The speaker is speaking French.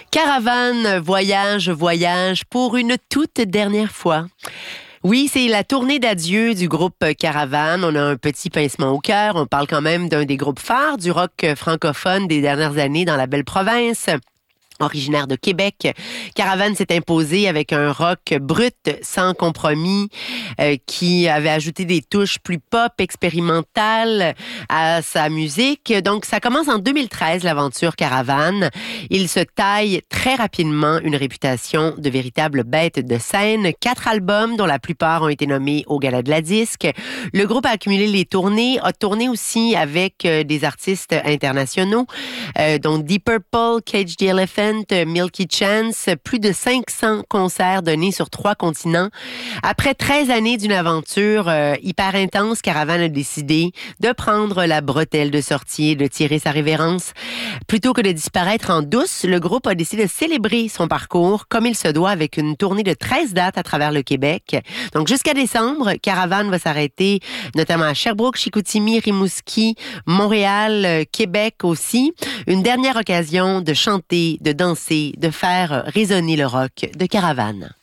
Caravane, voyage, voyage pour une toute dernière fois. Oui, c'est la tournée d'adieu du groupe Caravane. On a un petit pincement au cœur. On parle quand même d'un des groupes phares du rock francophone des dernières années dans la belle province. Originaire de Québec, Caravane s'est imposé avec un rock brut, sans compromis, qui avait ajouté des touches plus pop, expérimentales à sa musique. Donc, ça commence en 2013, l'aventure Caravane. Il se taille très rapidement une réputation de véritable bête de scène. 4 albums, dont la plupart ont été nommés au Gala de la Disque. Le groupe a accumulé les tournées, a tourné aussi avec des artistes internationaux, dont Deep Purple, Cage the Elephant, Milky Chance, plus de 500 concerts donnés sur 3 continents. Après 13 années d'une aventure hyper intense, Caravane a décidé de prendre la bretelle de sortie et de tirer sa révérence. Plutôt que de disparaître en douce, le groupe a décidé de célébrer son parcours comme il se doit avec une tournée de 13 dates à travers le Québec. Donc jusqu'à décembre, Caravane va s'arrêter notamment à Sherbrooke, Chicoutimi, Rimouski, Montréal, Québec aussi. Une dernière occasion de chanter, de danser, de faire résonner le rock de Caravane.